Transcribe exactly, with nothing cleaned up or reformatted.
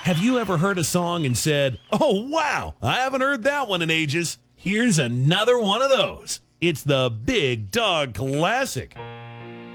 Have you ever heard a song and said, "Oh, wow, I haven't heard that one in ages. Here's another one of those." It's the Big Dog Classic.